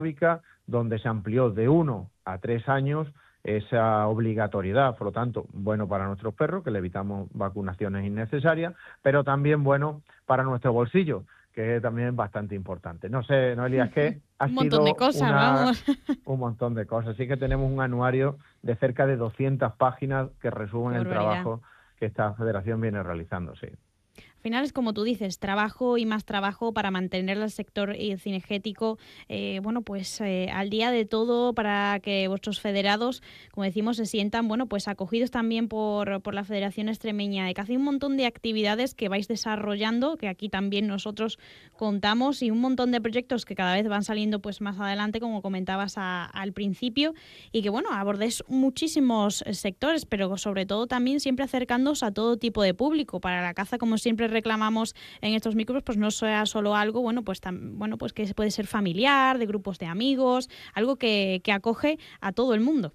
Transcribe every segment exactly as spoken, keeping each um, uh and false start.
donde se amplió de uno a tres años esa obligatoriedad. Por lo tanto, bueno para nuestros perros, que le evitamos vacunaciones innecesarias, pero también bueno para nuestro bolsillo, que es también bastante importante. No sé, Noelia, es que ha un montón sido de cosas, una, vamos. un montón de cosas. Así que tenemos un anuario de cerca de doscientas páginas que resumen el trabajo que esta federación viene realizando, sí. Al final es como tú dices, trabajo y más trabajo para mantener el sector cinegético, eh, bueno, pues eh, al día de todo, para que vuestros federados, como decimos, se sientan, bueno, pues acogidos también por, por la Federación Extremeña de Caza. Hay un montón de actividades que vais desarrollando, que aquí también nosotros contamos, y un montón de proyectos que cada vez van saliendo pues más adelante, como comentabas a, al principio, y que, bueno, abordéis muchísimos sectores, pero sobre todo también siempre acercándoos a todo tipo de público. Para la caza, como siempre reclamamos en estos micros, pues no sea solo algo, bueno, pues tam, bueno, pues que puede ser familiar, de grupos de amigos, algo que, que acoge a todo el mundo.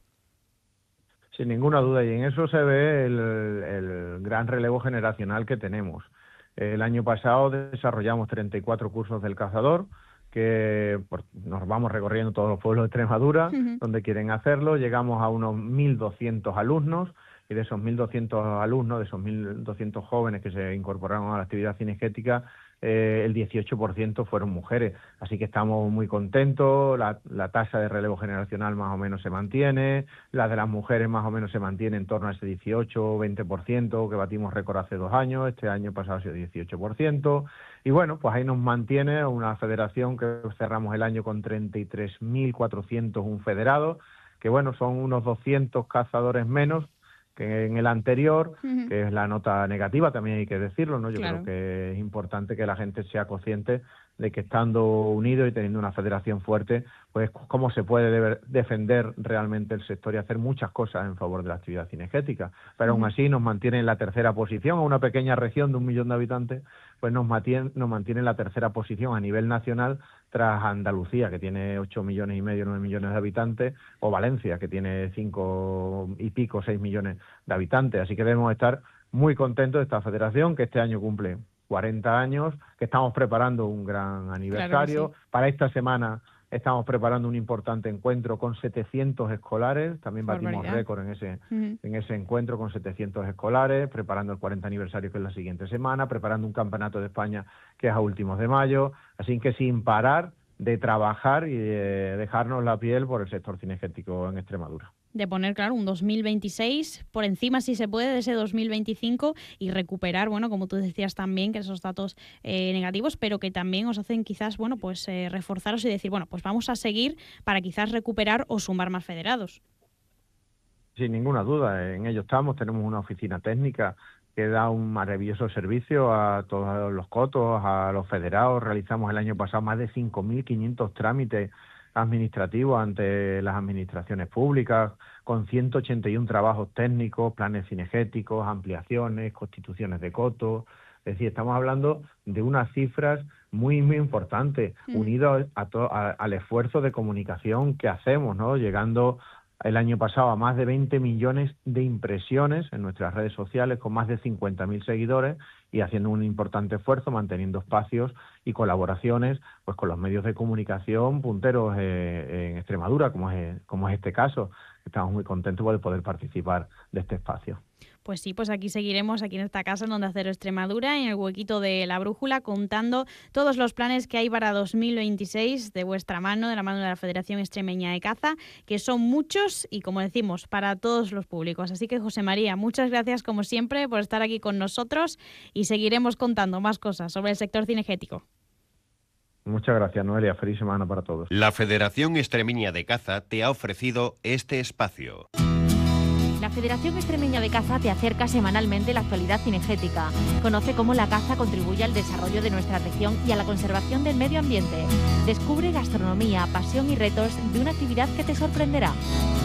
Sin ninguna duda, y en eso se ve el, el gran relevo generacional que tenemos. El año pasado desarrollamos treinta y cuatro cursos del cazador, que pues, nos vamos recorriendo todos los pueblos de Extremadura, uh-huh. donde quieren hacerlo. Llegamos a unos mil doscientos alumnos, y de esos mil doscientos alumnos, de esos mil doscientos jóvenes que se incorporaron a la actividad cinegética, eh, el dieciocho por ciento fueron mujeres. Así que estamos muy contentos, la, la tasa de relevo generacional más o menos se mantiene, la de las mujeres más o menos se mantiene en torno a ese dieciocho o veinte por ciento que batimos récord hace dos años, este año pasado ha sido dieciocho por ciento. Y bueno, pues ahí nos mantiene una federación que cerramos el año con treinta y tres mil cuatrocientos uno federados, que bueno, son unos doscientos cazadores menos que en el anterior, uh-huh. que es la nota negativa, también hay que decirlo, ¿no? Yo claro. creo que es importante que la gente sea consciente de que estando unidos y teniendo una federación fuerte, pues cómo se puede deber, defender realmente el sector y hacer muchas cosas en favor de la actividad cinegética. Pero uh-huh. aún así nos mantiene en la tercera posición, a una pequeña región de un millón de habitantes, pues nos mantiene, nos mantiene en la tercera posición a nivel nacional, tras Andalucía, que tiene ocho millones y medio, nueve millones de habitantes, o Valencia, que tiene cinco y pico, seis millones de habitantes. Así que debemos estar muy contentos de esta federación, que este año cumple cuarenta años, que estamos preparando un gran aniversario. Claro sí. Para esta semana estamos preparando un importante encuentro con setecientos escolares, también batimos récord en ese, uh-huh. en ese encuentro con setecientos escolares, preparando el cuarenta aniversario, que es la siguiente semana, preparando un campeonato de España que es a últimos de mayo, así que sin parar de trabajar y de dejarnos la piel por el sector cinegético en Extremadura. De poner, claro, un dos mil veintiséis por encima, si se puede, de ese dos mil veinticinco y recuperar, bueno, como tú decías también, que esos datos eh, negativos, pero que también os hacen quizás, bueno, pues eh, reforzaros y decir, bueno, pues vamos a seguir para quizás recuperar o sumar más federados. Sin ninguna duda, en ello estamos. Tenemos una oficina técnica que da un maravilloso servicio a todos los cotos, a los federados. Realizamos el año pasado más de cinco mil quinientos trámites administrativos ante las administraciones públicas, con ciento ochenta y uno trabajos técnicos, planes cinegéticos, ampliaciones, constituciones de cotos. Es decir, estamos hablando de unas cifras muy, muy importantes, mm. unidas a to- a, al esfuerzo de comunicación que hacemos, ¿no? Llegando el año pasado a más de veinte millones de impresiones en nuestras redes sociales, con más de cincuenta mil seguidores, y haciendo un importante esfuerzo, manteniendo espacios y colaboraciones pues con los medios de comunicación punteros eh, en Extremadura, como es, como es este caso. Estamos muy contentos de poder participar de este espacio. Pues sí, pues aquí seguiremos, aquí en esta casa, en Onda Cero Extremadura, en el huequito de la brújula, contando todos los planes que hay para dos mil veintiséis de vuestra mano, de la mano de la Federación Extremeña de Caza, que son muchos y, como decimos, para todos los públicos. Así que, José María, muchas gracias, como siempre, por estar aquí con nosotros, y seguiremos contando más cosas sobre el sector cinegético. Muchas gracias, Noelia. Feliz semana para todos. La Federación Extremeña de Caza te ha ofrecido este espacio. La Federación Extremeña de Caza te acerca semanalmente la actualidad cinegética. Conoce cómo la caza contribuye al desarrollo de nuestra región y a la conservación del medio ambiente. Descubre gastronomía, pasión y retos de una actividad que te sorprenderá.